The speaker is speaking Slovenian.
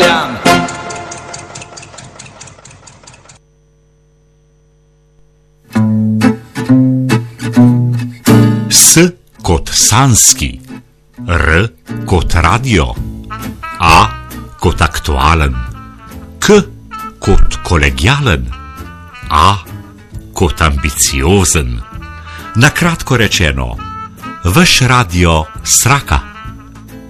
italian. S kot sanski, R kot radio, A kot aktualen, K kot kolegialen, A kot ambiciozen. Na kratko rečeno, vaš radio Sraka.